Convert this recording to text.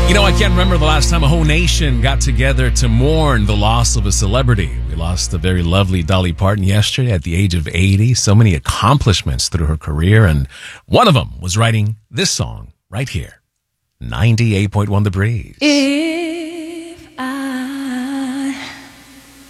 You know, I can't remember the last time a whole nation got together to mourn the loss of a celebrity. We lost the very lovely Dolly Parton yesterday at the age of 80. So many accomplishments through her career, and one of them was writing this song right here. 98.1 The Breeze.